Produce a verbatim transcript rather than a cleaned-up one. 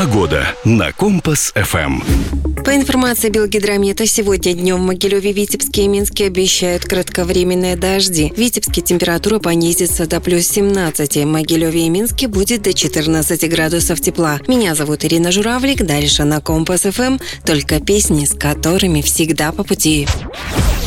Погода на Компас эф эм. По информации Белгидромета, сегодня днем в Могилеве, Витебске и Минске обещают кратковременные дожди. В Витебске температура понизится до плюс семнадцати. В Могилеве и Минске будет до четырнадцати градусов тепла. Меня зовут Ирина Журавлик. Дальше на Компас эф эм только песни, с которыми всегда по пути.